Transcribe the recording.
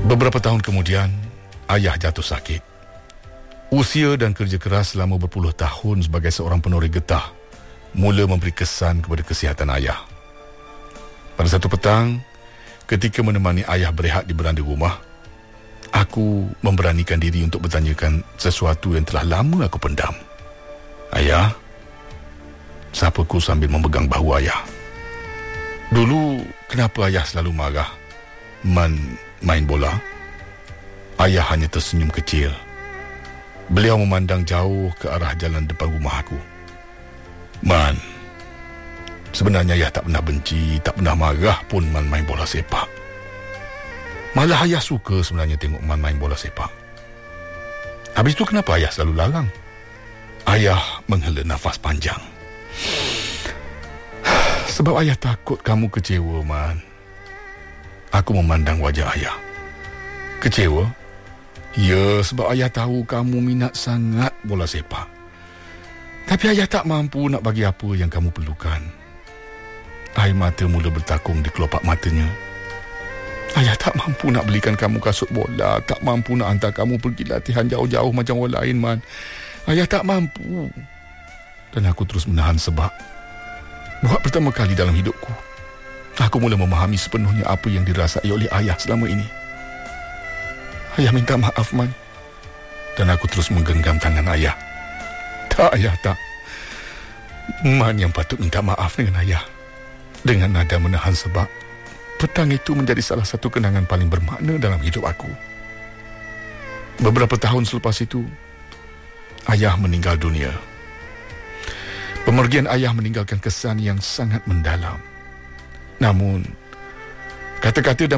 Beberapa tahun kemudian, ayah jatuh sakit. Usia dan kerja keras selama berpuluh tahun sebagai seorang penoreh getah mula memberi kesan kepada kesihatan ayah. Pada satu petang, ketika menemani ayah berehat di beranda rumah, aku memberanikan diri untuk bertanyakan sesuatu yang telah lama aku pendam. "Ayah," sapaku sambil memegang bahu ayah. "Dulu, kenapa ayah selalu marah? Main bola?" Ayah hanya tersenyum kecil. Beliau memandang jauh ke arah jalan depan rumah aku. "Man, sebenarnya ayah tak pernah benci, tak pernah marah pun Man main bola sepak. Malah ayah suka sebenarnya tengok Man main bola sepak. Habis itu kenapa ayah selalu larang?" Ayah menghela nafas panjang. "Sebab ayah takut kamu kecewa, Man." Aku memandang wajah ayah. "Kecewa?" "Ya, sebab ayah tahu kamu minat sangat bola sepak. Tapi ayah tak mampu nak bagi apa yang kamu perlukan." Air mata mula bertakung di kelopak matanya. "Ayah tak mampu nak belikan kamu kasut bola, tak mampu nak hantar kamu pergi latihan jauh-jauh macam orang lain, Man. Ayah tak mampu." Dan aku terus menahan sebab buat pertama kali dalam hidupku, aku mula memahami sepenuhnya apa yang dirasai oleh ayah selama ini. "Ayah minta maaf, Man." Dan aku terus menggenggam tangan ayah. "Tak, ayah, tak. Man yang patut minta maaf dengan ayah." Dengan nada menahan sebab petang itu menjadi salah satu kenangan paling bermakna dalam hidup aku. Beberapa tahun selepas itu, ayah meninggal dunia. Pemergian ayah meninggalkan kesan yang sangat mendalam. Namun, kata-kata dan